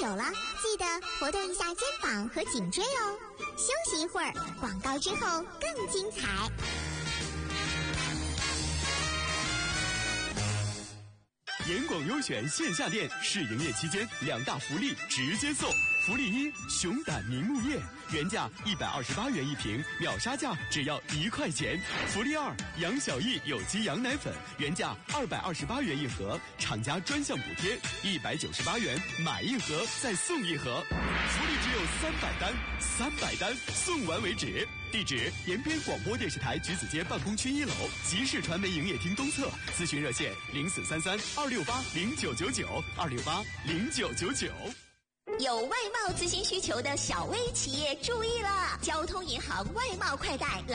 久了，记得活动一下肩膀和颈椎哦。休息一会儿，广告之后更精彩。 严广优选线下店试营业期间2大福利直接送。福利1：熊胆凝目液，原价128元一瓶，秒杀价只要1块钱。福利2：杨小艺有机羊奶粉，原价228元一盒，厂家专项补贴198元，买一盒再送一盒。福利只有300单送完为止。地址：延边广播电视台橘子街办公区1楼，集市传媒营业厅东侧。咨询热线：0433-268-0999，268-0999。 有外贸咨询需求的小微企业注意了，交通银行外贸快贷